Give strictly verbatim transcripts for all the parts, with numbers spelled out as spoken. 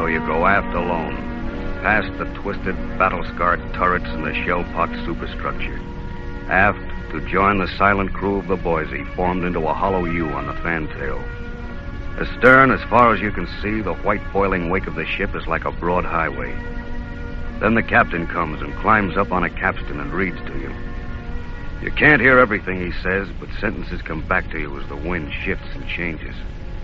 So you go aft alone, past the twisted, battle-scarred turrets and the shell-pocked superstructure. Aft to join the silent crew of the Boise, formed into a hollow U on the fantail. Astern, as far as you can see, the white boiling wake of the ship is like a broad highway. Then the captain comes and climbs up on a capstan and reads to you. You can't hear everything he says, but sentences come back to you as the wind shifts and changes.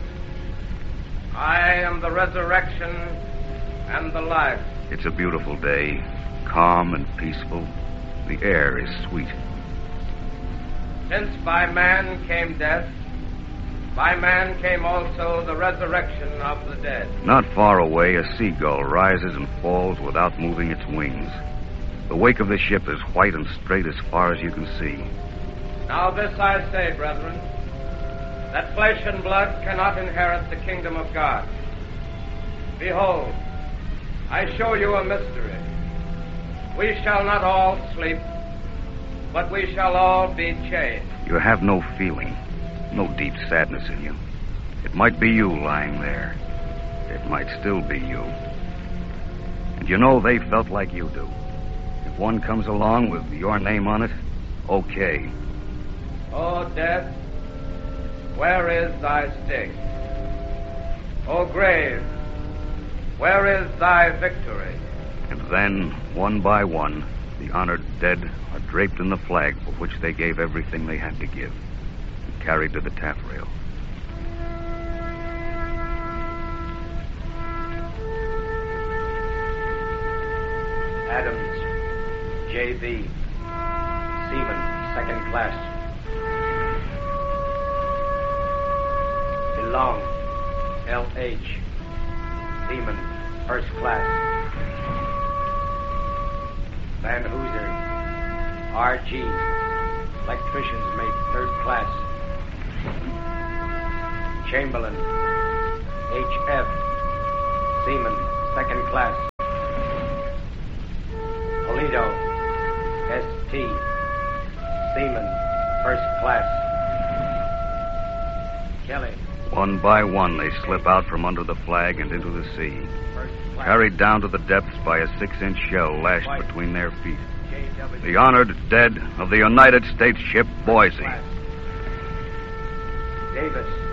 I am the resurrection and the life. It's a beautiful day, calm and peaceful. The air is sweet. Since by man came death, by man came also the resurrection of the dead. Not far away, a seagull rises and falls without moving its wings. The wake of the ship is white and straight as far as you can see. Now this I say, brethren, that flesh and blood cannot inherit the kingdom of God. Behold, I show you a mystery. We shall not all sleep, but we shall all be changed. You have no feeling, no deep sadness in you. It might be you lying there. It might still be you. And you know they felt like you do. If one comes along with your name on it, okay. O death, where is thy sting? O grave, where is thy victory? And then, one by one, the honored dead are draped in the flag for which they gave everything they had to give, and carried to the taffrail. Adams, J B, Seaman, second class. DeLong, L H, Seaman, first class. Van Hooser, R G, electrician's mate, third class. Chamberlain, H F, Seaman, second class. Polito, S T, Seaman, first class. Kelly. One by one, they slip out from under the flag and into the sea, carried down to the depths by a six-inch shell lashed between their feet. The honored dead of the United States ship Boise. Davis,